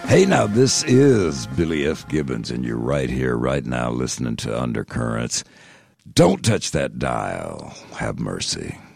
Hey, now, this is Billy F. Gibbons, and you're right here, right now, listening to Undercurrents. Don't touch that dial. Have mercy.